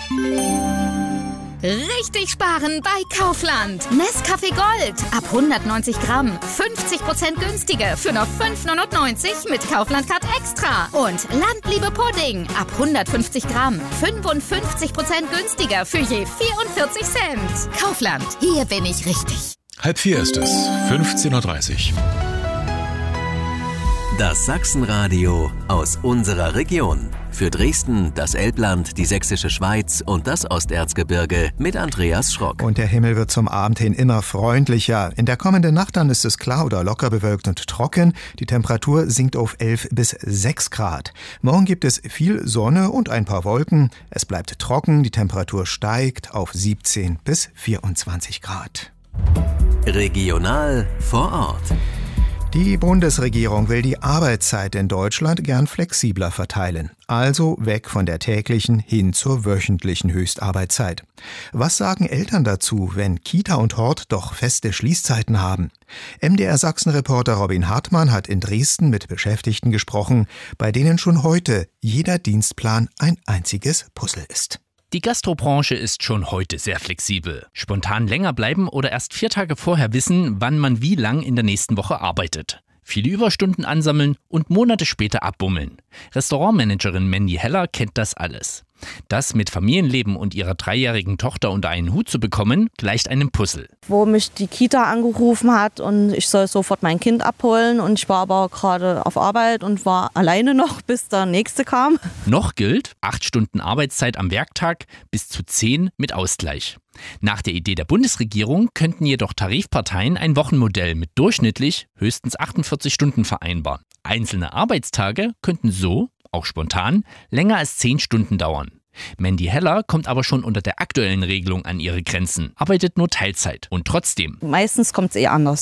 Richtig sparen bei Kaufland. Nescafé Gold ab 190 Gramm. 50% günstiger für nur 5,99 mit Kaufland Card Extra. Und Landliebe Pudding ab 150 Gramm. 55% günstiger für je 44 Cent. Kaufland, hier bin ich richtig. 3:30 ist es, 15:30 Uhr. Das Sachsenradio aus unserer Region. Für Dresden, das Elbland, die Sächsische Schweiz und das Osterzgebirge mit Andreas Schrock. Und der Himmel wird zum Abend hin immer freundlicher. In der kommenden Nacht dann ist es klar oder locker bewölkt und trocken. Die Temperatur sinkt auf 11 bis 6 Grad. Morgen gibt es viel Sonne und ein paar Wolken. Es bleibt trocken, die Temperatur steigt auf 17 bis 24 Grad. Regional vor Ort. Die Bundesregierung will die Arbeitszeit in Deutschland gern flexibler verteilen. Also weg von der täglichen hin zur wöchentlichen Höchstarbeitszeit. Was sagen Eltern dazu, wenn Kita und Hort doch feste Schließzeiten haben? MDR Sachsen-Reporter Robin Hartmann hat in Dresden mit Beschäftigten gesprochen, bei denen schon heute jeder Dienstplan ein einziges Puzzle ist. Die Gastrobranche ist schon heute sehr flexibel. Spontan länger bleiben oder erst 4 Tage vorher wissen, wann man wie lang in der nächsten Woche arbeitet. Viele Überstunden ansammeln und Monate später abbummeln. Restaurantmanagerin Mandy Heller kennt das alles. Das mit Familienleben und ihrer 3-jährigen Tochter unter einen Hut zu bekommen, gleicht einem Puzzle. Wo mich die Kita angerufen hat und ich soll sofort mein Kind abholen und ich war aber gerade auf Arbeit und war alleine noch, bis der Nächste kam. Noch gilt 8 Stunden Arbeitszeit am Werktag bis zu 10 mit Ausgleich. Nach der Idee der Bundesregierung könnten jedoch Tarifparteien ein Wochenmodell mit durchschnittlich höchstens 48 Stunden vereinbaren. Einzelne Arbeitstage könnten so, auch spontan, länger als 10 Stunden dauern. Mandy Heller kommt aber schon unter der aktuellen Regelung an ihre Grenzen, arbeitet nur Teilzeit und trotzdem. Meistens kommt es anders.